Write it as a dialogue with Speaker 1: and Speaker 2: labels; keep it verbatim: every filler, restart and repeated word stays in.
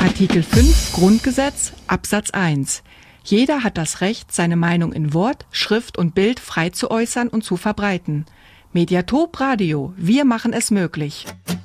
Speaker 1: Artikel fünf Grundgesetz Absatz eins. Jeder hat das Recht, seine Meinung in Wort, Schrift und Bild frei zu äußern und zu verbreiten. Mediatop Radio, wir machen es möglich.